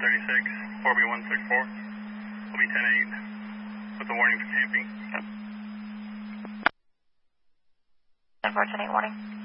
1036, 4B164. Will be 10-8 with a warning for camping. 10-4, 10-8 warning.